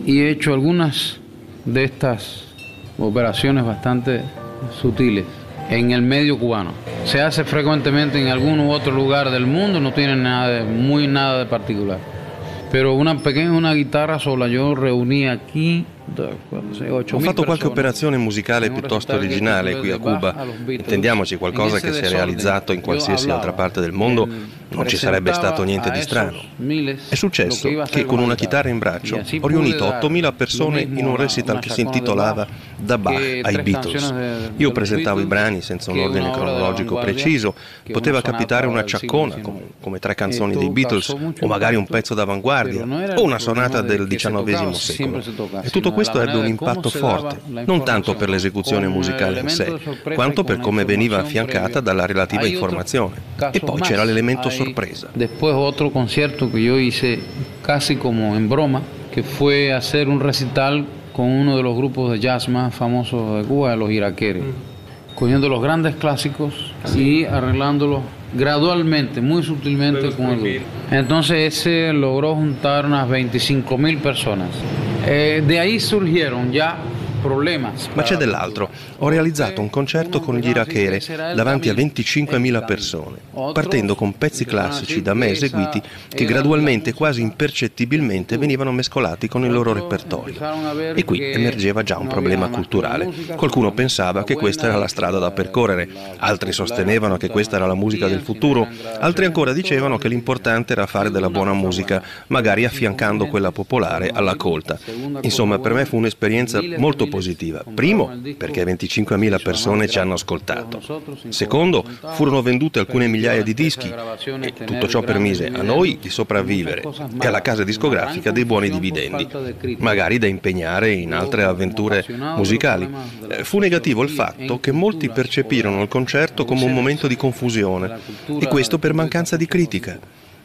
y he hecho algunas de estas operaciones bastante sutiles en el medio cubano. Se hace frecuentemente en algún u otro lugar del mundo, no tiene nada de particular. Pero una guitarra sola io reuní aquí 8.000 Ho fatto qualche operazione musicale piuttosto originale qui a Cuba. Intendiamoci, qualcosa che se realizzato in qualsiasi altra parte del mondo non ci sarebbe stato niente di strano. È successo che con una chitarra in braccio ho riunito 8.000 persone in un recital che si intitolava Da Bach ai Beatles. Io presentavo i brani senza un ordine cronologico preciso, poteva capitare una ciaccona come 3 canzoni dei Beatles o magari un pezzo d'avanguardia o una sonata del XIX secolo. E tutto questo ebbe un impatto forte, non tanto per l'esecuzione musicale in sé, quanto per come veniva affiancata dalla relativa informazione. E poi c'era l'elemento sorpresa. Después otro concierto que yo hice casi como en broma, que fue hacer un recital con uno de los grupos de jazz más famosos de Cuba, los iraqueres, cogiendo los grandes clásicos y arreglándolos gradualmente, muy sutilmente con el grupo. Entonces ese logró juntar unas 25.000 personas. De ahí surgieron ya problemas. Ma c'è dell'altro. Ho realizzato un concerto con gli Irachere davanti a 25.000 persone, partendo con pezzi classici da me eseguiti che gradualmente, quasi impercettibilmente, venivano mescolati con il loro repertorio. E qui emergeva già un problema culturale. Qualcuno pensava che questa era la strada da percorrere, altri sostenevano che questa era la musica del futuro, altri ancora dicevano che l'importante era fare della buona musica, magari affiancando quella popolare alla colta. Insomma, per me fu un'esperienza molto positiva. Primo, perché 25.000 persone ci hanno ascoltato. Secondo, furono vendute alcune migliaia di dischi e tutto ciò permise a noi di sopravvivere e alla casa discografica dei buoni dividendi, magari da impegnare in altre avventure musicali. Fu negativo il fatto che molti percepirono il concerto come un momento di confusione e questo per mancanza di critica.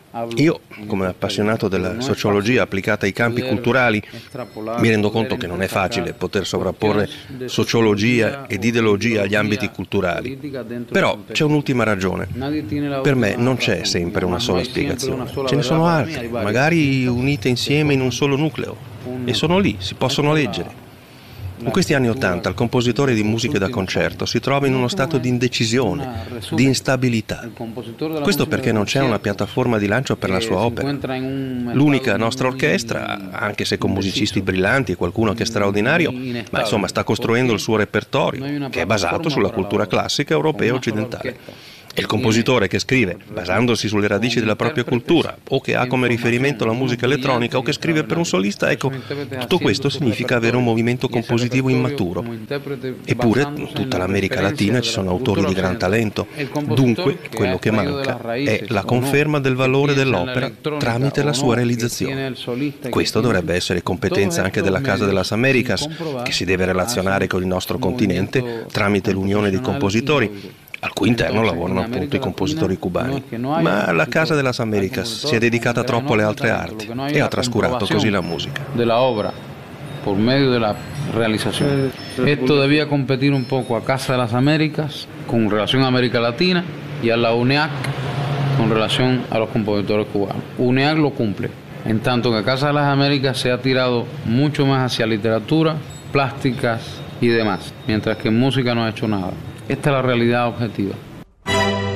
Io, come appassionato della sociologia applicata ai campi culturali, mi rendo conto che non è facile poter sovrapporre sociologia ed ideologia agli ambiti culturali. Però c'è un'ultima ragione. Per me non c'è sempre una sola spiegazione. Ce ne sono altre, magari unite insieme in un solo nucleo. E sono lì, si possono leggere. In questi anni '80 il compositore di musiche da concerto si trova in uno stato di indecisione, di instabilità. Questo perché non c'è una piattaforma di lancio per la sua opera. L'unica nostra orchestra, anche se con musicisti brillanti e qualcuno che è straordinario, ma insomma sta costruendo il suo repertorio, che è basato sulla cultura classica europea e occidentale. E il compositore che scrive basandosi sulle radici della propria cultura o che ha come riferimento la musica elettronica o che scrive per un solista, ecco, tutto questo significa avere un movimento compositivo immaturo. Eppure in tutta l'America Latina ci sono autori di gran talento. Dunque, quello che manca è la conferma del valore dell'opera tramite la sua realizzazione. Questo dovrebbe essere competenza anche della Casa de las Américas, che si deve relazionare con il nostro continente tramite l'unione dei compositori, al cui interno lavorano appunto i compositori cubani. Ma la Casa de las Américas si è dedicata troppo alle altre arti e ha trascurato così la musica. Della obra, por medio de la realización. Esto debía competir un poco a Casa de las Américas con relación a América Latina y a la UNEAC con relación a los compositores cubanos. UNEAC lo cumple, en tanto que Casa de las Américas se ha tirado mucho más hacia literatura, plásticas y demás, mientras que en música no ha hecho nada. Esta es la realidad objetiva.